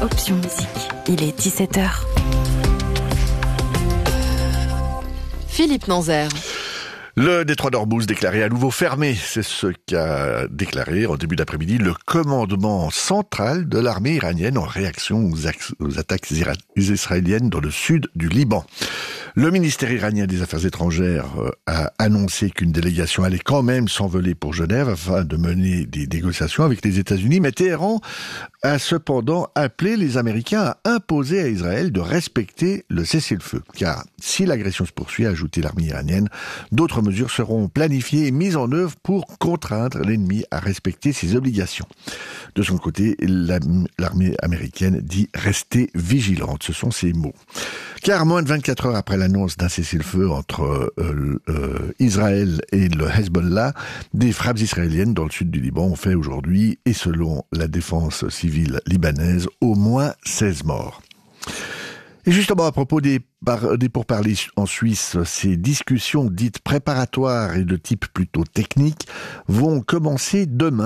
Option Musique. Il est 17h. Philippe Nanzer. Le détroit d'Ormuz déclaré à nouveau fermé, c'est ce qu'a déclaré en début d'après-midi le commandement central de l'armée iranienne en réaction aux attaques israéliennes dans le sud du Liban. Le ministère iranien des Affaires étrangères a annoncé qu'une délégation allait quand même s'envoler pour Genève afin de mener des négociations avec les États-Unis, mais Téhéran a cependant appelé les Américains à imposer à Israël de respecter le cessez-le-feu. Car si l'agression se poursuit, a ajouté l'armée iranienne, d'autres mesures seront planifiées et mises en œuvre pour contraindre l'ennemi à respecter ses obligations. De son côté, l'armée américaine dit rester vigilante. Ce sont ses mots. Car moins de 24 heures après l'annonce d'un cessez-le-feu entre Israël et le Hezbollah, des frappes israéliennes dans le sud du Liban ont fait aujourd'hui, et selon la défense civile libanaise, au moins 16 morts. Et justement, à propos des pourparlers en Suisse, ces discussions dites préparatoires et de type plutôt technique vont commencer demain.